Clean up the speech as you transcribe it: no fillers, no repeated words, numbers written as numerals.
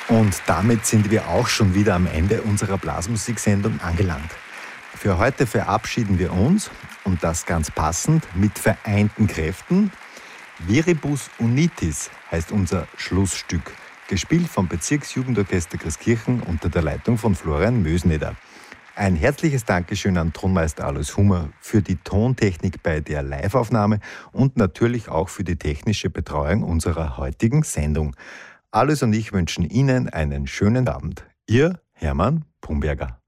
Und damit sind wir auch schon wieder am Ende unserer Blasmusiksendung angelangt. Für heute verabschieden wir uns, und das ganz passend, mit vereinten Kräften. Viribus Unitis heißt unser Schlussstück, gespielt vom Bezirksjugendorchester Christkirchen unter der Leitung von Florian Mösneder. Ein herzliches Dankeschön an Tonmeister Alois Hummer für die Tontechnik bei der Liveaufnahme und natürlich auch für die technische Betreuung unserer heutigen Sendung. Alois und ich wünschen Ihnen einen schönen Abend. Ihr Hermann Pumberger.